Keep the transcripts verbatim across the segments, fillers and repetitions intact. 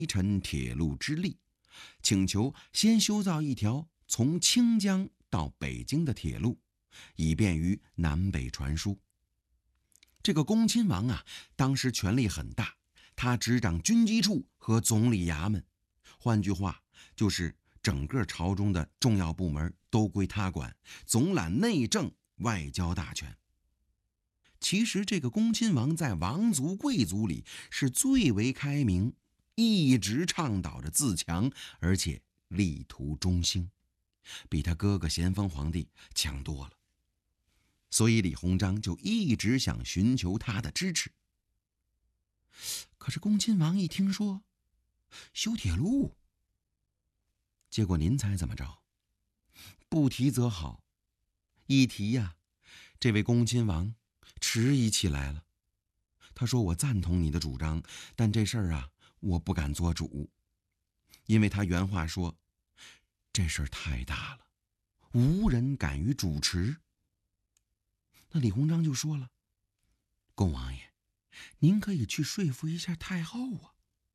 陈铁路之力，请求先修造一条从清江到北京的铁路，以便于南北传输。这个恭亲王啊，当时权力很大，他执掌军机处和总理衙门，换句话就是整个朝中的重要部门都归他管，总揽内政外交大权。其实这个恭亲王在王族贵族里是最为开明，一直倡导着自强，而且力图中兴，比他哥哥咸丰皇帝强多了。所以李鸿章就一直想寻求他的支持。可是恭亲王一听说修铁路，结果您猜怎么着？不提则好，一提呀、啊，这位恭亲王迟疑起来了。他说：“我赞同你的主张，但这事儿啊，我不敢做主，因为他原话说，这事儿太大了，无人敢于主持。”那李鸿章就说了：“恭王爷，您可以去说服一下太后啊。”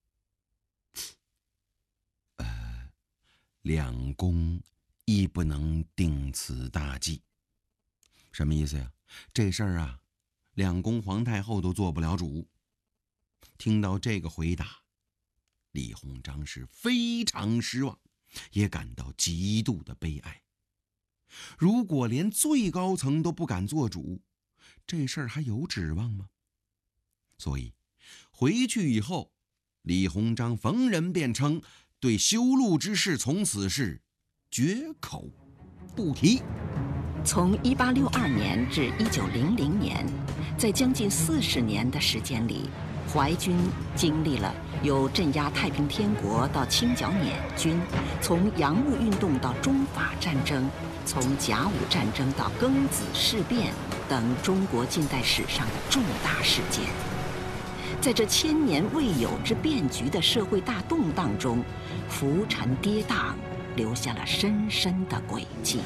呃，两宫亦不能定此大计。什么意思呀？这事儿啊，两宫皇太后都做不了主。听到这个回答，李鸿章是非常失望，也感到极度的悲哀。如果连最高层都不敢做主，这事儿还有指望吗？所以回去以后，李鸿章逢人便称对修路之事从此是绝口不提。 从一八六二年至一九零零年，在将近四十年的时间里，淮军经历了由镇压太平天国到清剿捻军，从洋务运动到中法战争，从甲午战争到庚子事变等中国近代史上的重大事件。在这千年未有之变局的社会大动荡中，浮沉跌宕，留下了深深的轨迹。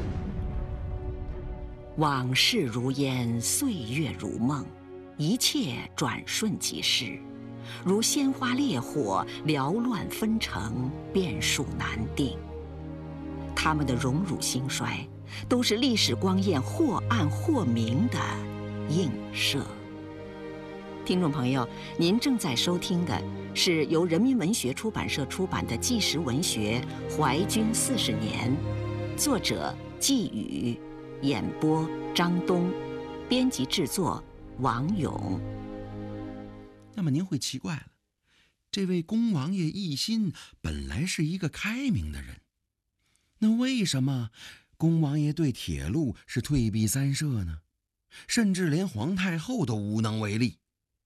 往事如烟，岁月如梦，一切转瞬即逝，如鲜花烈火，缭乱纷呈，变数难定。他们的荣辱兴衰，都是历史光焰或暗或明的映射。听众朋友，您正在收听的是由人民文学出版社出版的纪实文学《淮军四十年》，作者季宇，演播张东，编辑制作王勇。 那么您会奇怪了，这位恭王爷奕欣本来是一个开明的人，那为什么恭王爷对铁路是退避三舍呢？甚至连皇太后都无能为力。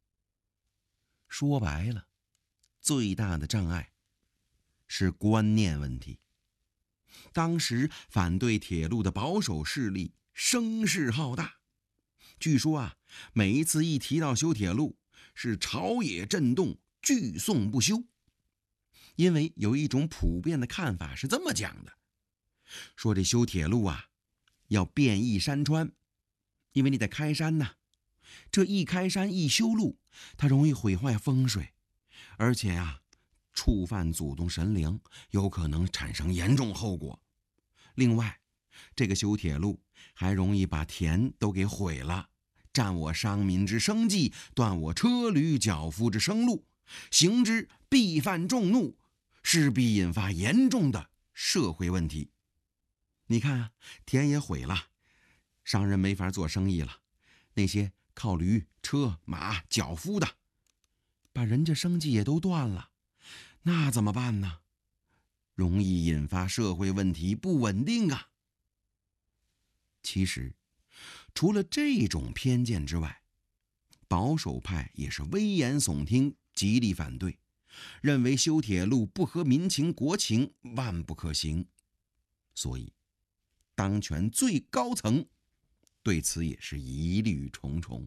说白了，最大的障碍是观念问题。当时反对铁路的保守势力声势浩大，据说啊，每一次一提到修铁路，是朝野震动，拒送不休。因为有一种普遍的看法是这么讲的，说这修铁路啊，要变异山川，因为你得开山呐，这一开山一修路，它容易毁坏风水，而且啊，触犯祖宗神灵，有可能产生严重后果。另外，这个修铁路还容易把田都给毁了，占我商民之生计，断我车驴脚夫之生路，行之必犯众怒，势必引发严重的社会问题。你看啊，田也毁了，商人没法做生意了，那些靠驴车马脚夫的，把人家生计也都断了，那怎么办呢？容易引发社会问题，不稳定啊。其实除了这种偏见之外，保守派也是危言耸听，极力反对，认为修铁路不合民情国情，万不可行。所以当权最高层对此也是疑虑重重。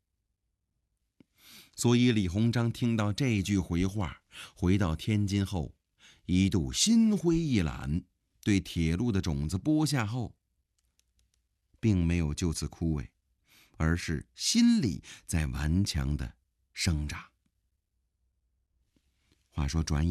所以李鸿章听到这句回话，回到天津后，一度心灰意懒，对铁路的种子播下后，并没有就此枯萎，而是心里在顽强地生长。话说转眼